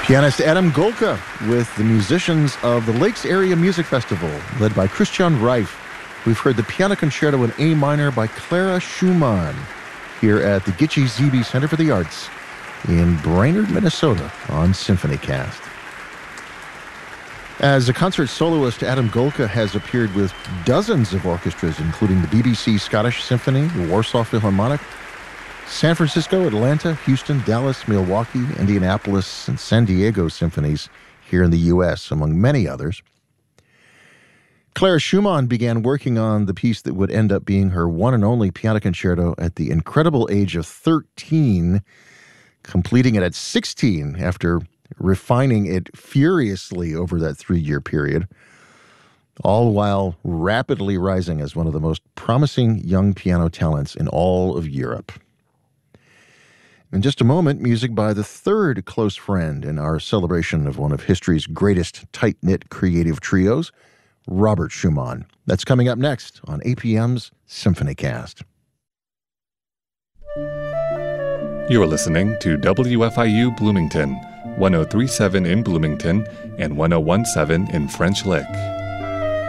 Pianist Adam Golka with the musicians of the Lakes Area Music Festival, led by Christian Reif. We've heard the Piano Concerto in A minor by Clara Schumann here at the Gitche Zebe Center for the Arts in Brainerd, Minnesota on SymphonyCast. As a concert soloist, Adam Golka has appeared with dozens of orchestras, including the BBC Scottish Symphony, the Warsaw Philharmonic, San Francisco, Atlanta, Houston, Dallas, Milwaukee, Indianapolis, and San Diego symphonies here in the U.S., among many others. Clara Schumann began working on the piece that would end up being her one and only piano concerto at the incredible age of 13, completing it at 16 after refining it furiously over that 3-year period, all while rapidly rising as one of the most promising young piano talents in all of Europe. In just a moment, music by the third close friend in our celebration of one of history's greatest tight-knit creative trios, Robert Schumann. That's coming up next on APM's SymphonyCast. You're listening to WFIU Bloomington, 1037 in Bloomington and 1017 in French Lick.